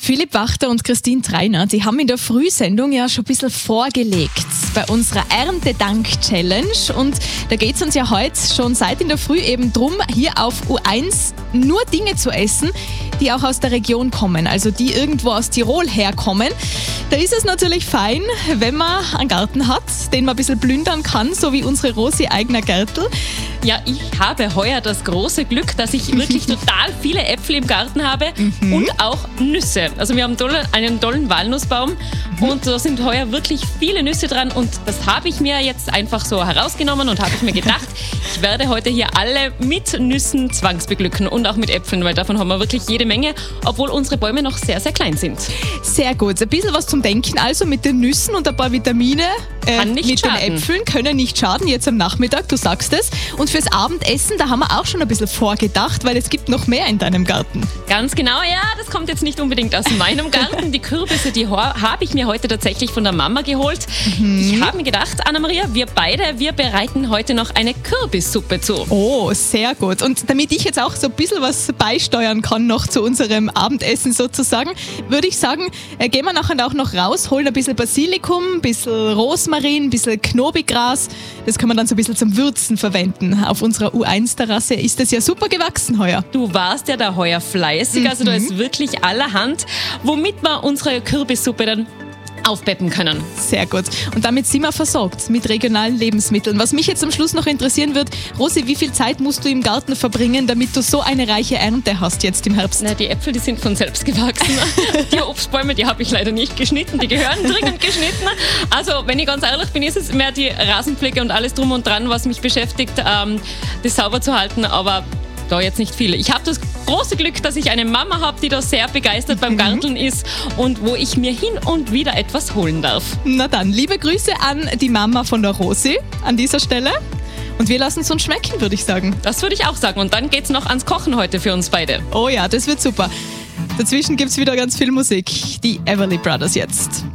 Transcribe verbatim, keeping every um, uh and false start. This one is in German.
Philipp Wachter und Christine Treiner, die haben in der Frühsendung ja schon ein bisschen vorgelegt bei unserer Erntedank-Challenge. Und da geht es uns ja heute schon seit in der Früh eben drum, hier auf U eins nur Dinge zu essen, die auch aus der Region kommen, also die irgendwo aus Tirol herkommen. Da ist es natürlich fein, wenn man einen Garten hat, den man ein bisschen plündern kann, so wie unsere Rosi Eigner Gärtl. Ja, ich habe heuer das große Glück, dass ich wirklich total viele Äpfel im Garten habe mhm. und auch Nüsse. Also wir haben tolle, einen tollen Walnussbaum mhm. und da sind heuer wirklich viele Nüsse dran und das habe ich mir jetzt einfach so herausgenommen und habe ich mir gedacht, ich werde heute hier alle mit Nüssen zwangsbeglücken und auch mit Äpfeln, weil davon haben wir wirklich jede Menge, obwohl unsere Bäume noch sehr, sehr klein sind. Sehr gut, ein bisschen was zum Denken also mit den Nüssen und ein paar Vitamine äh, Kann nicht mit schaden. den Äpfeln können nicht schaden, jetzt am Nachmittag, du sagst es. Und fürs Abendessen, da haben wir auch schon ein bisschen vorgedacht, weil es gibt noch mehr in deinem Garten. Ganz genau, ja, das kommt jetzt nicht unbedingt aus meinem Garten. Die Kürbisse, die habe ich mir heute tatsächlich von der Mama geholt. Mhm. Ich habe mir gedacht, Anna-Maria, wir beide, wir bereiten heute noch eine Kürbissuppe zu. Oh, sehr gut. Und damit ich jetzt auch so ein bisschen was beisteuern kann noch zu unserem Abendessen sozusagen, würde ich sagen, äh, gehen wir nachher auch noch raus, holen ein bisschen Basilikum, ein bisschen Rosmarin, ein bisschen Knoblauchgras. Das kann man dann so ein bisschen zum Würzen verwenden. Auf unserer U eins Terrasse ist das ja super gewachsen heuer. Du warst ja da heuer fleißig, also mhm. da ist wirklich allerhand, womit wir unsere Kürbissuppe dann aufpeppen können. Sehr gut. Und damit sind wir versorgt mit regionalen Lebensmitteln. Was mich jetzt am Schluss noch interessieren wird, Rosi, wie viel Zeit musst du im Garten verbringen, damit du so eine reiche Ernte hast jetzt im Herbst? Na, die Äpfel, die sind von selbst gewachsen. Die Obstbäume, die habe ich leider nicht geschnitten, die gehören dringend geschnitten. Also, wenn ich ganz ehrlich bin, ist es mehr die Rasenpflege und alles drum und dran, was mich beschäftigt, ähm, das sauber zu halten, aber da jetzt nicht viel. Ich habe das große Glück, dass ich eine Mama habe, die da sehr begeistert beim Garteln ist und wo ich mir hin und wieder etwas holen darf. Na dann, liebe Grüße an die Mama von der Rosi an dieser Stelle. Und wir lassen es uns schmecken, würde ich sagen. Das würde ich auch sagen. Und dann geht's noch ans Kochen heute für uns beide. Oh ja, das wird super. Dazwischen gibt es wieder ganz viel Musik. Die Everly Brothers jetzt.